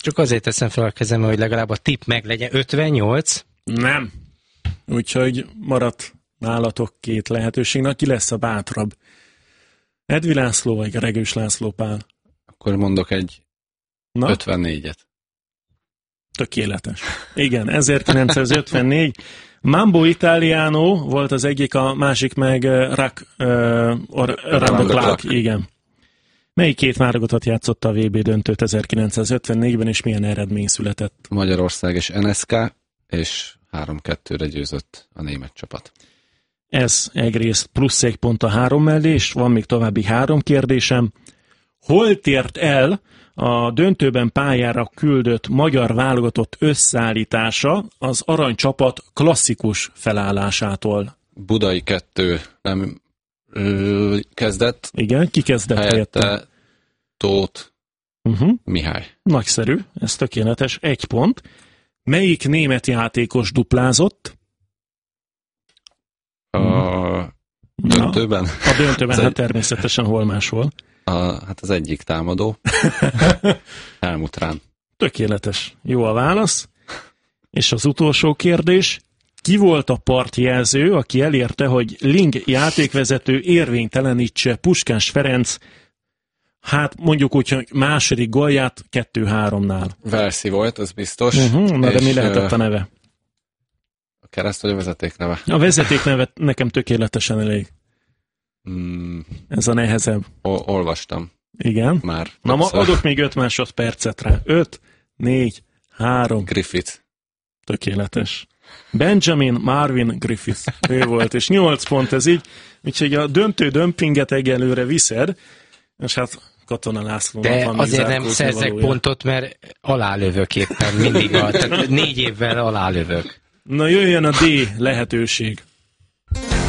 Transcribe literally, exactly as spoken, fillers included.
Csak azért teszem fel a kezem, hogy legalább a tipp meg legyen. ötvennyolc? Nem. Úgyhogy maradt nálatok két lehetőség. Ki lesz a bátrabb? Edvi László vagy Regős László Pál? Akkor mondok egy Na? ötvennégyet. Tökéletes. Igen, ezerkilencszázötvennégy. Mambo Italiano volt az egyik, a másik meg uh, Rock uh, Around the Clock. Igen. Melyik két válogatott játszotta a vé bé döntőt ezerkilencszázötvennégyben, és milyen eredmény született? Magyarország és en es ká, és három kettőre győzött a német csapat. Ez egyrészt plusz egy pont a három mellé, és van még további három kérdésem. Hol tért el a döntőben pályára küldött magyar válogatott összeállítása az aranycsapat klasszikus felállásától? Budai kettő nem ö, kezdett. Igen, ki kezdett helyette? helyette? Tóth uh-huh. Mihály. Nagyszerű, ez tökéletes, egy pont. Melyik német játékos duplázott? A döntőben? Ja, a döntőben, hát egy... természetesen hol máshol. A, hát az egyik támadó. Helmut Rahn. Tökéletes. Jó a válasz. És az utolsó kérdés. Ki volt a partjelző, aki elérte, hogy Ling játékvezető érvénytelenítse Puskás Ferenc, hát mondjuk úgy, hogy második gólját kettő-háromnál? Verszi volt, az biztos. Uh-huh, na de mi lehetett a neve? A kereszt vagy a vezetékneve? A vezetékneve nekem tökéletesen elég. Mm. Ez a nehezebb. O- olvastam. Igen. Már. Na ma adok még öt másodpercet rá. öt, négy, három. Griffith. Tökéletes. Benjamin Marvin Griffith. Ő volt, és nyolc pont ez így. Úgyhogy a döntő dömpinget egyelőre viszed, és hát Katona Lászlónak de van azért nem szerzek valója. Pontot, mert alálövök éppen mindig. A, tehát négy évvel alálövök. Na jöjjön a D lehetőség.